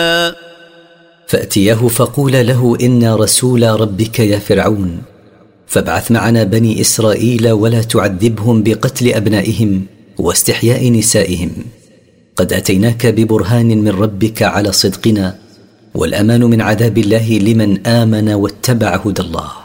فأتياه فقولا له إنا رسول ربك يا فرعون، فابعث معنا بني إسرائيل ولا تعذبهم بقتل أبنائهم واستحياء نسائهم، قد أتيناك ببرهان من ربك على صدقنا، والأمان من عذاب الله لمن آمن واتبع هدى الله.